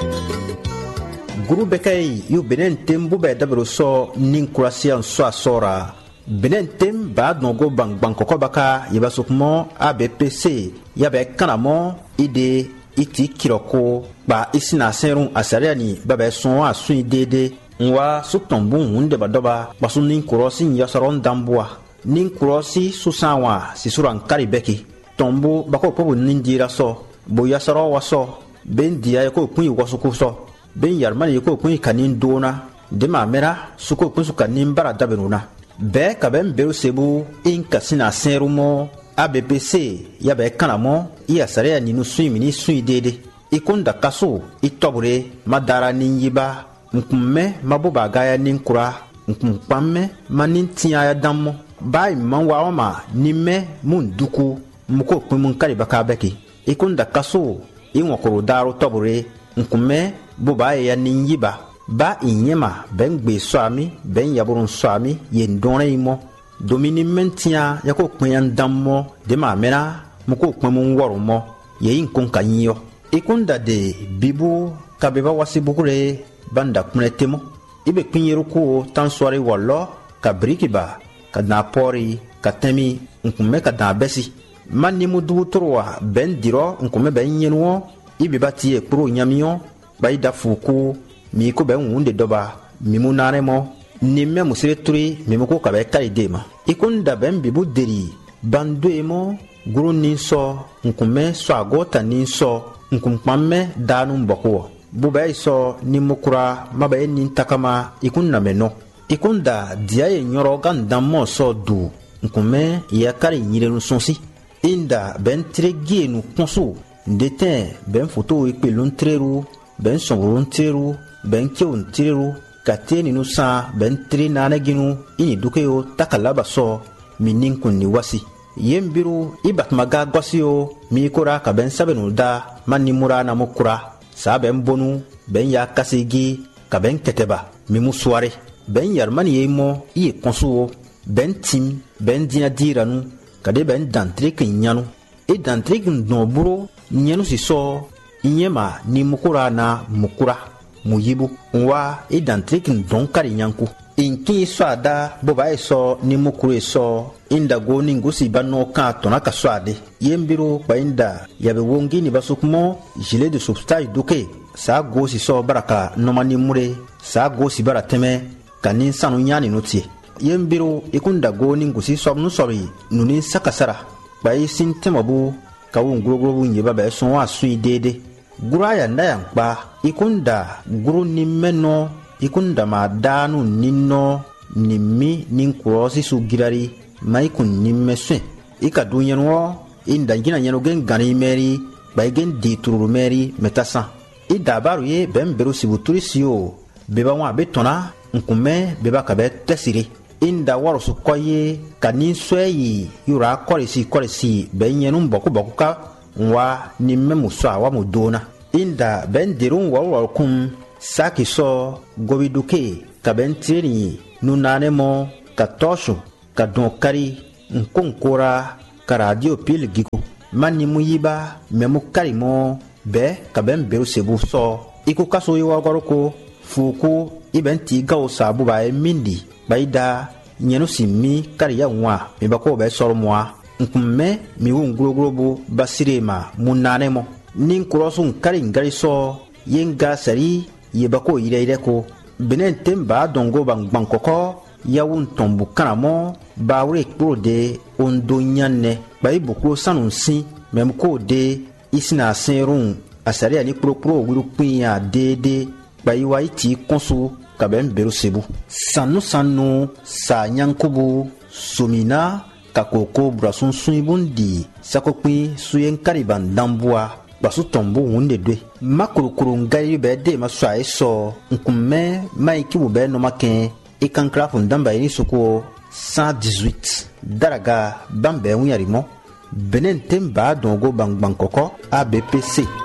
Guru bekay yu benen tembu be dabro so nin kurasian so asora benen tem ba nogo bang koko baka yebasukmo ABPC yabe kanamo ide iti kiroko ba isina serun asariani babe son asun dede nwa sutombu hunde badoba basun nin kurosi yasaron dambua nin kurosi susanwa sisuran karibeki tombu bako pobu nindira so bo yasaro waso ben dia ko kun wasuku so ben yarmani ko kun kanin dona de mamera suko kun su kanin bara dabenuna be ka ben beru sebu in kasina serumo ABPC yabe kanamo iya sare ni no suimini suidede ikunda kaso itobure madara ninyiba nkumme mabuba gaya ninkura nkumpamme manintia ya dammo bai manwa ma nimme munduku muko kun kali baka beki ikunda kaso inwokoro daro tobure nkumme buba ya ninyiba ba inyema ben gbe swami ben yaburun swami yendone imo domini mentia yako kwen dammo de mamera muko kwen mun woromo yeyin kun kanyo ikunda de bibu kabeba wasibukure banda kunetemo ibe pinyeru ko tanswari wallo kabrikiba kadna pori katemi nkumme kadna besi manni mudu torwa ben diro nkumme ben yenwo ibe batie pro nyamion baida fuku mi ko ben wunde doba mimunaremo nimme musireturi mimuko kabe kaidema ikunda ben bibu deri banduemo guru ninso nkumme so agota ninso nkumpamme danu mboko bubai so nimukura mabaye nintakama ikunna meno ikunda diaye nyoro gandamo so du nkumme yakari nyirenu sonsi inda ben tregie nu konso ndeten ben photo ipelun treru ben sonrun treru ben keun treru kateni nu sa ben tri nanaginu ini dukeyo takalaba so minin kunni wasi yembiru ibatmaga gwasio mi kora ka ben sabenu da manni murana mukura sa ben bonu ben ya kasigi ka ben keteba mi musware ben yarmani yemo iye konsuo ben tim ben dina diranu kade ben dantrik nyanu e dantrik noburo nyanu si so inyema ni mukura na mukura muyibu nwa e dantrik donkari nyanku inki swada boba eso ni mukuru so inda go ningusi banno ka tonaka swade yembiru kwa inda yabe wongi ni basukmo gilet de substage duke sa go si so baraka nomani mure sa go si barateme kanin sanu nyani notie yembiru ikunda go ningusi sobnu sori nunin sakasara bai sintemabu kawun grogrobu nyeba ba so wa sui dede guraya ndayankpa ikunda guru nimeno ikunda madanu ninno nimmi ninkurosi sugirari maikun nimmeswe ikadunyenwo inda ngina nyeno gen gani meri baigen dituru meri metasa idabaru ye bemberu sibuturi siyo beba wa betona nkume beba kabe tesiri inda warusu koye kanin sweyi yura korisi benyenu boku ka nwa nimme muswa wa mudona inda ben dirun walkum saki so gobiduke ka ben tiri nunanemo ka toshu ka donkari nkonkora ka radio pilgiku mani muyiba memukari mo be ka ben beru sebu so iku kaso yiwa goroko fuku ibenti gawo sabu ba mindi baida nyenu simmi kariya nwa mibako be soromwa nkumme mi wungurogorobo basirema munanemo nin kurosun karin gariso yenga sari yebako ire ko benen temba dongo bang koko yawun tombu kanamo bawre prode ondo nyanne bai bukro sanunsi memko de isina serun asari ali pro wiru pinya dede bai waiti konsu kaben beru sebu sanu sa nyankubu sumina kakoko brasun suibundi sakokpi suyen kariban dambua basu tombu hunde dwe makurukuru ngai be de maswa eso nkumme maiki bu be no maken ikankra fundamba ini suko 118 daraga bambe unyarimo benen temba dongo bang koko ABPC